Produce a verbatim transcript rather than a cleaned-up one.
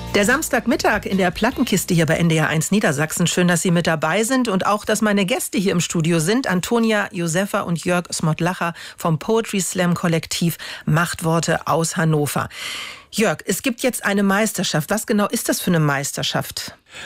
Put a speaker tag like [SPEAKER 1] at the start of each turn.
[SPEAKER 1] Der Samstagmittag in der Plattenkiste hier bei N D R eins Niedersachsen. Schön, dass Sie mit dabei sind und auch, dass meine Gäste hier im Studio sind. Antonia Josefa und Jörg Smotlacher vom Poetry Slam Kollektiv Machtworte aus Hannover. Jörg, es gibt jetzt eine Meisterschaft. Was genau ist das für eine Meisterschaft?